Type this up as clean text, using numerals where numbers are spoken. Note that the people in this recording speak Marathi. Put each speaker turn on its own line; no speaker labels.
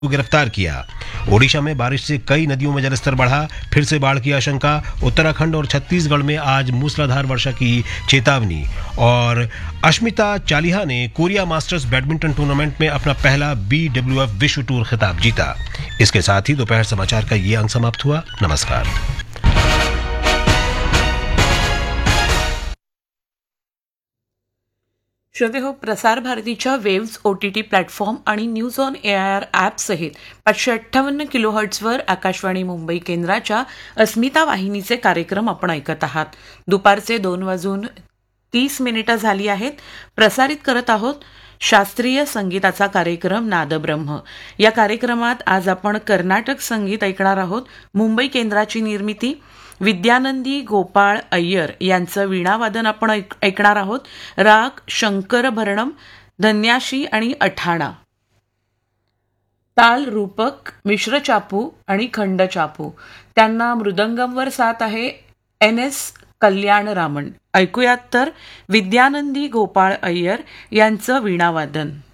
को गिरफ्तार किया। ओडिशा में बारिश से कई नदियों में जलस्तर बढ़ा, फिर से बाढ़ की आशंका। उत्तराखंड और छत्तीसगढ़ में आज मूसलाधार वर्षा की चेतावनी। और अश्मिता चालिहा ने कोरिया मास्टर्स बैडमिंटन टूर्नामेंट में अपना पहला BWF विश्व टूर खिताब जीता। इसके साथ ही दोपहर समाचार का ये अंक समाप्त हुआ। नमस्कार।
श्रोते हो, प्रसार भारतीच्या वेव्स OTT प्लॅटफॉर्म आणि न्यूज ऑन AIR ॲप सहित 558 किलोहर्ट्झवर आकाशवाणी मुंबई केंद्राच्या अस्मिता वाहिनीचे कार्यक्रम आपण ऐकत आहात. दुपारचे 2:30 झाली आहेत. प्रसारित करत आहोत शास्त्रीय संगीताचा कार्यक्रम नादब्रह्म. या कार्यक्रमात आज आपण कर्नाटक संगीत ऐकणार आहोत. मुंबई केंद्राची निर्मिती. विद्यानंदी गोपाळ अय्यर यांचं वीणावादन आपण ऐकणार आहोत. राग शंकरभरणम, धन्याशी आणि अठाणा. ताल रूपक, मिश्र चापू आणि खंड चापू. त्यांना मृदंगमवर साथ आहे NS कल्याणरामन. ऐकूयात तर विद्यानंदी गोपाळ अय्यर यांचं वीणावादन.